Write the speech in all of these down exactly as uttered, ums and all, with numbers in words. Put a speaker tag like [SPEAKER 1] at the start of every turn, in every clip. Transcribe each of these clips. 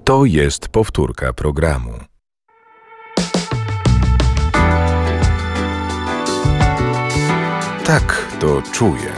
[SPEAKER 1] To jest powtórka programu. Tak to czuję.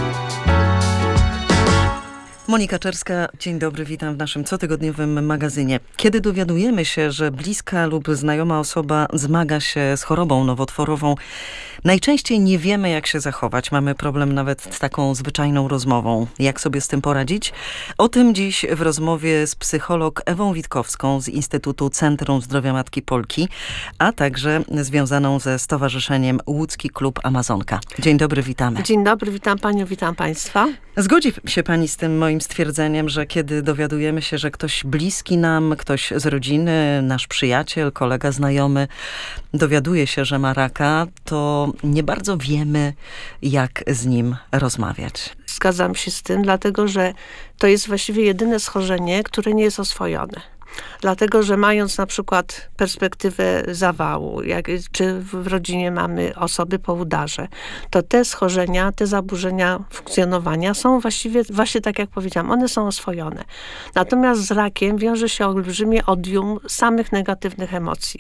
[SPEAKER 2] Monika Czerska, dzień dobry, witam w naszym cotygodniowym magazynie. Kiedy dowiadujemy się, że bliska lub znajoma osoba zmaga się z chorobą nowotworową, najczęściej nie wiemy, jak się zachować. Mamy problem nawet z taką zwyczajną rozmową. Jak sobie z tym poradzić? O tym dziś w rozmowie z psycholog Ewą Witkowską z Instytutu Centrum Zdrowia Matki Polki, a także związaną ze Stowarzyszeniem Łódzki Klub Amazonka. Dzień dobry, witamy.
[SPEAKER 3] Dzień dobry, witam panią, witam państwa.
[SPEAKER 2] Zgodzi się pani z tym moim stwierdzeniem, że kiedy dowiadujemy się, że ktoś bliski nam, ktoś z rodziny, nasz przyjaciel, kolega, znajomy dowiaduje się, że ma raka, to nie bardzo wiemy, jak z nim rozmawiać.
[SPEAKER 3] Zgadzam się z tym, dlatego że to jest właściwie jedyne schorzenie, które nie jest oswojone. Dlatego, że mając na przykład perspektywę zawału, jak, czy w rodzinie mamy osoby po udarze, to te schorzenia, te zaburzenia funkcjonowania są właściwie, właśnie tak jak powiedziałam, one są oswojone. Natomiast z rakiem wiąże się olbrzymie odium samych negatywnych emocji,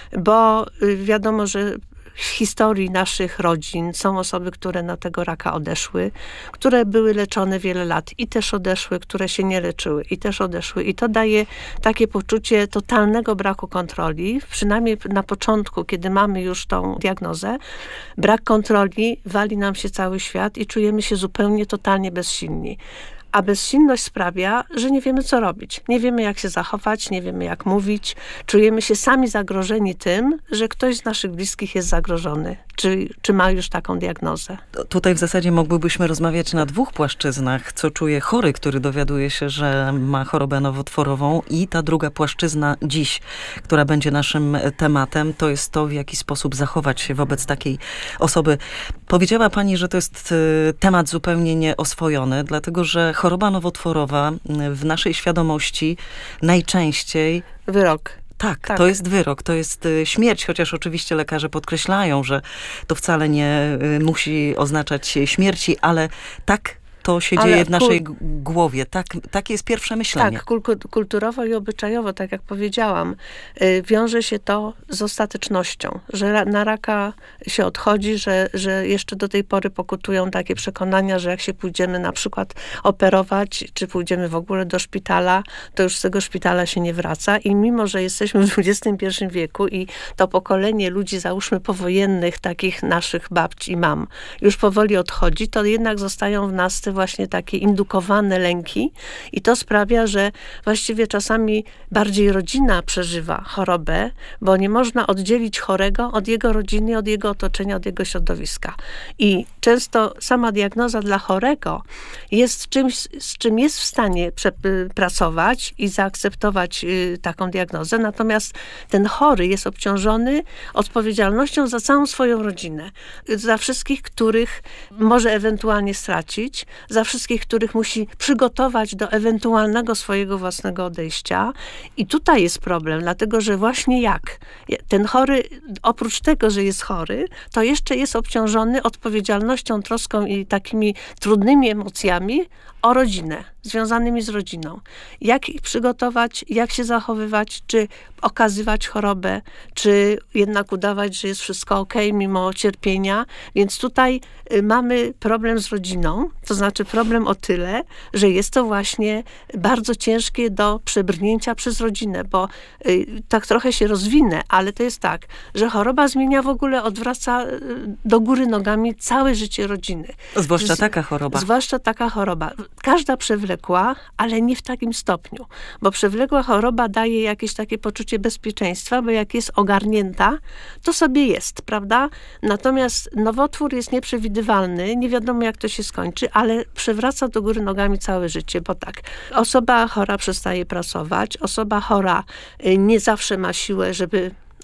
[SPEAKER 3] bo wiadomo, że w historii naszych rodzin są osoby, które na tego raka odeszły, które były leczone wiele lat i też odeszły, które się nie leczyły i też odeszły. I to daje takie poczucie totalnego braku kontroli, przynajmniej na początku, kiedy mamy już tą diagnozę. Brak kontroli, wali nam się cały świat i czujemy się zupełnie, totalnie bezsilni. A bezsilność sprawia, że nie wiemy, co robić. Nie wiemy, jak się zachować, nie wiemy, jak mówić. Czujemy się sami zagrożeni tym, że ktoś z naszych bliskich jest zagrożony, czy, czy ma już taką diagnozę.
[SPEAKER 2] Tutaj w zasadzie mogłybyśmy rozmawiać na dwóch płaszczyznach. Co czuje chory, który dowiaduje się, że ma chorobę nowotworową, i ta druga płaszczyzna dziś, która będzie naszym tematem, to jest to, w jaki sposób zachować się wobec takiej osoby. Powiedziała pani, że to jest temat zupełnie nieoswojony, dlatego że choroba nowotworowa w naszej świadomości najczęściej...
[SPEAKER 3] Wyrok.
[SPEAKER 2] Tak,
[SPEAKER 3] tak,
[SPEAKER 2] to jest wyrok, to jest śmierć, chociaż oczywiście lekarze podkreślają, że to wcale nie musi oznaczać śmierci, ale tak to się ale dzieje w naszej kul- głowie. Tak, takie jest pierwsze myślenie.
[SPEAKER 3] Tak, kul- kulturowo i obyczajowo, tak jak powiedziałam, yy, wiąże się to z ostatecznością, że ra- na raka się odchodzi, że, że jeszcze do tej pory pokutują takie przekonania, że jak się pójdziemy na przykład operować, czy pójdziemy w ogóle do szpitala, to już z tego szpitala się nie wraca. I mimo, że jesteśmy w dwudziestym pierwszym wieku i to pokolenie ludzi, załóżmy powojennych, takich naszych babci i mam, już powoli odchodzi, to jednak zostają w nas te właśnie takie indukowane lęki i to sprawia, że właściwie czasami bardziej rodzina przeżywa chorobę, bo nie można oddzielić chorego od jego rodziny, od jego otoczenia, od jego środowiska. I często sama diagnoza dla chorego jest czymś, z czym jest w stanie pracować i zaakceptować taką diagnozę, natomiast ten chory jest obciążony odpowiedzialnością za całą swoją rodzinę, za wszystkich, których może ewentualnie stracić, za wszystkich, których musi przygotować do ewentualnego swojego własnego odejścia. I tutaj jest problem, dlatego że właśnie jak ten chory, oprócz tego, że jest chory, to jeszcze jest obciążony odpowiedzialnością, troską i takimi trudnymi emocjami o rodzinę, związanymi z rodziną. Jak ich przygotować, jak się zachowywać, czy okazywać chorobę, czy jednak udawać, że jest wszystko okej, mimo cierpienia. Więc tutaj y, mamy problem z rodziną, to znaczy problem o tyle, że jest to właśnie bardzo ciężkie do przebrnięcia przez rodzinę, bo y, tak trochę się rozwinę, ale to jest tak, że choroba zmienia w ogóle, odwraca y, do góry nogami całe życie rodziny.
[SPEAKER 2] Zwłaszcza taka choroba.
[SPEAKER 3] Zwłaszcza taka choroba. Każda przewlekła, ale nie w takim stopniu, bo przewlekła choroba daje jakieś takie poczucie bezpieczeństwa, bo jak jest ogarnięta, to sobie jest, prawda? Natomiast nowotwór jest nieprzewidywalny, nie wiadomo jak to się skończy, ale przewraca do góry nogami całe życie, bo tak, osoba chora przestaje pracować, osoba chora nie zawsze ma siłę, żeby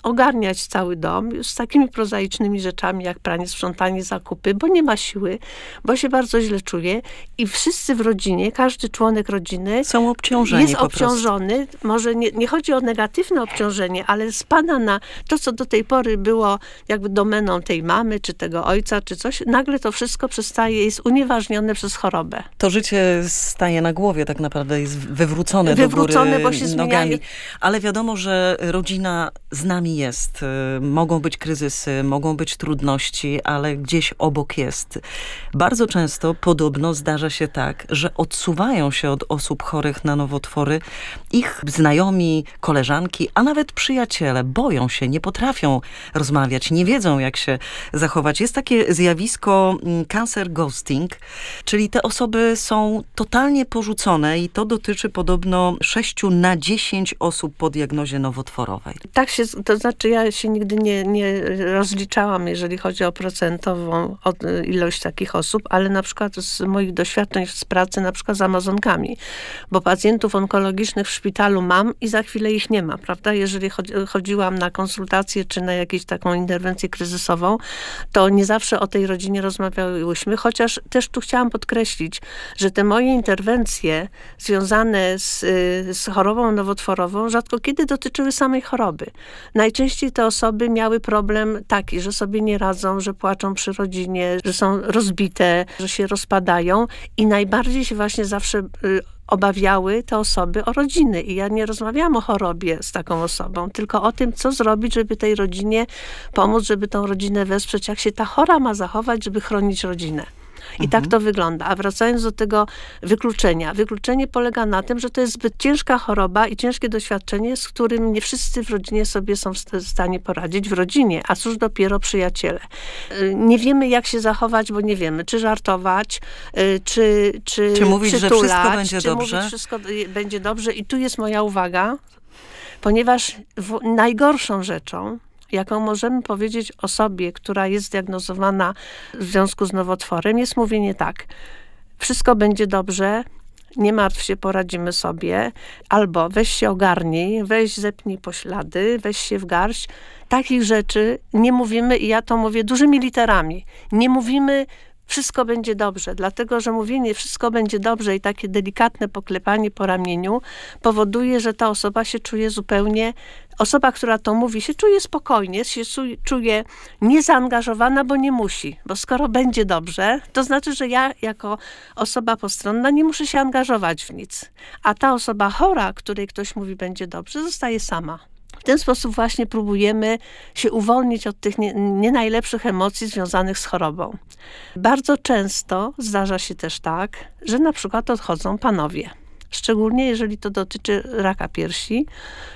[SPEAKER 3] ogarniać cały dom już z takimi prozaicznymi rzeczami, jak pranie, sprzątanie, zakupy, bo nie ma siły, bo się bardzo źle czuje i wszyscy w rodzinie, każdy członek rodziny
[SPEAKER 2] są obciążeni
[SPEAKER 3] jest
[SPEAKER 2] po
[SPEAKER 3] obciążony.
[SPEAKER 2] prostu.
[SPEAKER 3] Może nie, nie chodzi o negatywne obciążenie, ale spada na to, co do tej pory było jakby domeną tej mamy, czy tego ojca, czy coś. Nagle to wszystko przestaje, jest unieważnione przez chorobę.
[SPEAKER 2] To życie staje na głowie tak naprawdę, jest wywrócone,
[SPEAKER 3] Wywrócone,
[SPEAKER 2] do góry
[SPEAKER 3] bo się
[SPEAKER 2] nogami.
[SPEAKER 3] zmieniają.
[SPEAKER 2] Ale wiadomo, że rodzina z nami jest. Mogą być kryzysy, mogą być trudności, ale gdzieś obok jest. Bardzo często podobno zdarza się tak, że odsuwają się od osób chorych na nowotwory ich znajomi, koleżanki, a nawet przyjaciele. Boją się, nie potrafią rozmawiać, nie wiedzą, jak się zachować. Jest takie zjawisko cancer ghosting, czyli te osoby są totalnie porzucone i to dotyczy podobno sześciu na dziesięć osób po diagnozie nowotworowej.
[SPEAKER 3] Tak się, to znaczy ja się nigdy nie, nie rozliczałam, jeżeli chodzi o procentową ilość takich osób, ale na przykład z moich doświadczeń z pracy, na przykład z Amazonkami, bo pacjentów onkologicznych w szpitalu mam i za chwilę ich nie ma, prawda? Jeżeli chodziłam na konsultację, czy na jakąś taką interwencję kryzysową, to nie zawsze o tej rodzinie rozmawiałyśmy, chociaż też tu chciałam podkreślić, że te moje interwencje związane z, z chorobą nowotworową rzadko kiedy dotyczyły samej choroby. Najczęściej te osoby miały problem taki, że sobie nie radzą, że płaczą przy rodzinie, że są rozbite, że się rozpadają i najbardziej się właśnie zawsze y, obawiały te osoby o rodziny. I ja nie rozmawiałam o chorobie z taką osobą, tylko o tym, co zrobić, żeby tej rodzinie pomóc, żeby tą rodzinę wesprzeć, jak się ta chora ma zachować, żeby chronić rodzinę. I mhm. tak to wygląda. A wracając do tego wykluczenia. Wykluczenie polega na tym, że to jest zbyt ciężka choroba i ciężkie doświadczenie, z którym nie wszyscy w rodzinie sobie są w stanie poradzić. W rodzinie, a cóż dopiero przyjaciele. Nie wiemy, jak się zachować, bo nie wiemy, czy żartować, czy czy,
[SPEAKER 2] czy mówić,
[SPEAKER 3] przytulać,
[SPEAKER 2] że wszystko będzie
[SPEAKER 3] czy
[SPEAKER 2] dobrze.
[SPEAKER 3] mówić, wszystko będzie dobrze. I tu jest moja uwaga, ponieważ w, najgorszą rzeczą, jaką możemy powiedzieć osobie, która jest zdiagnozowana w związku z nowotworem, jest mówienie tak, wszystko będzie dobrze, nie martw się, poradzimy sobie, albo weź się ogarnij, weź zepnij poślady, weź się w garść. Takich rzeczy nie mówimy i ja to mówię dużymi literami. Nie mówimy wszystko będzie dobrze, dlatego że mówienie wszystko będzie dobrze i takie delikatne poklepanie po ramieniu powoduje, że ta osoba się czuje zupełnie, osoba, która to mówi, się czuje spokojnie, się czuje niezaangażowana, bo nie musi. Bo skoro będzie dobrze, to znaczy, że ja jako osoba postronna nie muszę się angażować w nic. A ta osoba chora, której ktoś mówi będzie dobrze, zostaje sama. W ten sposób właśnie próbujemy się uwolnić od tych nie, nie najlepszych emocji związanych z chorobą. Bardzo często zdarza się też tak, że na przykład odchodzą panowie. Szczególnie jeżeli to dotyczy raka piersi,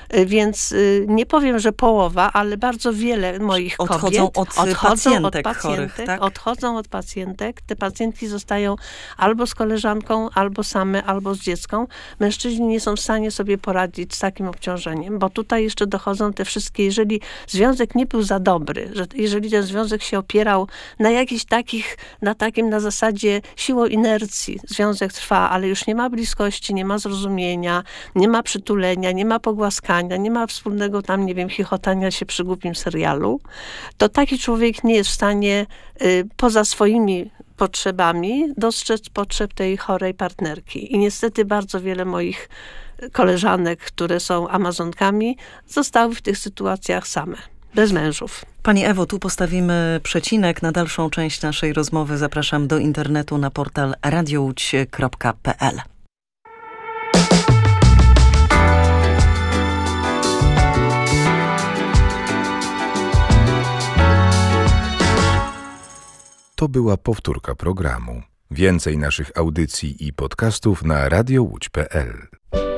[SPEAKER 3] więc nie powiem, że połowa, ale bardzo wiele moich
[SPEAKER 2] odchodzą
[SPEAKER 3] kobiet
[SPEAKER 2] od
[SPEAKER 3] odchodzą
[SPEAKER 2] pacjentek
[SPEAKER 3] od pacjentek,
[SPEAKER 2] chorych, tak?
[SPEAKER 3] odchodzą od pacjentek. Te pacjentki zostają albo z koleżanką, albo same, albo z dziecką. Mężczyźni nie są w stanie sobie poradzić z takim obciążeniem, bo tutaj jeszcze dochodzą te wszystkie, jeżeli związek nie był za dobry, że jeżeli ten związek się opierał na jakichś takich, na takim na zasadzie siłą inercji, związek trwa, ale już nie ma bliskości, nie ma zrozumienia, nie ma przytulenia, nie ma pogłaskania, nie ma wspólnego tam, nie wiem, chichotania się przy głupim serialu, to taki człowiek nie jest w stanie y, poza swoimi potrzebami dostrzec potrzeb tej chorej partnerki. I niestety bardzo wiele moich koleżanek, które są Amazonkami, zostały w tych sytuacjach same, bez mężów.
[SPEAKER 2] Pani Ewo, tu postawimy przecinek. Na dalszą część naszej rozmowy zapraszam do internetu na portal radiowódź kropka p l.
[SPEAKER 1] To była powtórka programu. Więcej naszych audycji i podcastów na radiowódź kropka p l.